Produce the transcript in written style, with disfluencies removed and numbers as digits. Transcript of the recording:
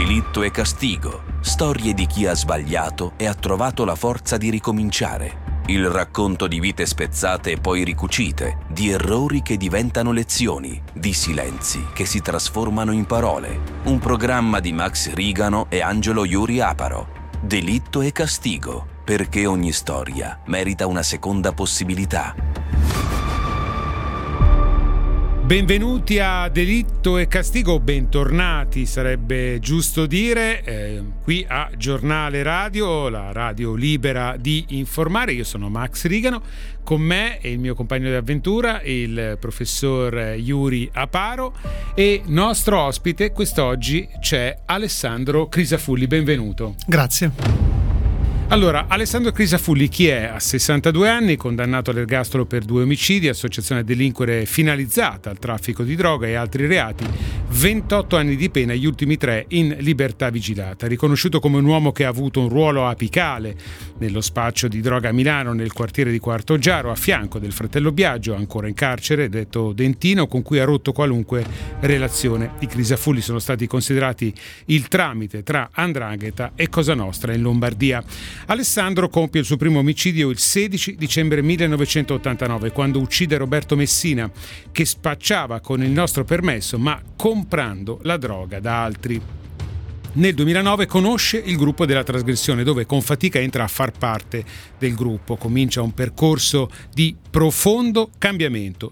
Delitto e castigo. Storie di chi ha sbagliato e ha trovato la forza di ricominciare. Il racconto di vite spezzate e poi ricucite, di errori che diventano lezioni, di silenzi che si trasformano in parole. Un programma di Max Rigano e Angelo Iuri Aparo. Delitto e castigo, perché ogni storia merita una seconda possibilità. Benvenuti a Delitto e Castigo, bentornati sarebbe giusto dire, qui a Giornale Radio, la radio libera di informare. Io sono Max Rigano, con me e il mio compagno di avventura, il professor Iuri Aparo, e nostro ospite quest'oggi c'è Alessandro Crisafulli, benvenuto. Grazie. Allora, Alessandro Crisafulli chi è? Ha 62 anni, condannato all'ergastolo per 2 omicidi, associazione a delinquere finalizzata al traffico di droga e altri reati, 28 anni di pena, gli ultimi 3 in libertà vigilata. Riconosciuto come un uomo che ha avuto un ruolo apicale nello spaccio di droga a Milano, nel quartiere di Quarto Giaro, a fianco del fratello Biagio, ancora in carcere, detto Dentino, con cui ha rotto qualunque relazione. I Crisafulli sono stati considerati il tramite tra 'Ndrangheta e Cosa Nostra in Lombardia. Alessandro compie il suo primo omicidio il 16 dicembre 1989, quando uccide Roberto Messina, che spacciava con il nostro permesso, ma comprando la droga da altri. Nel 2009 conosce il gruppo della trasgressione, dove con fatica entra a far parte del gruppo. Comincia un percorso di profondo cambiamento.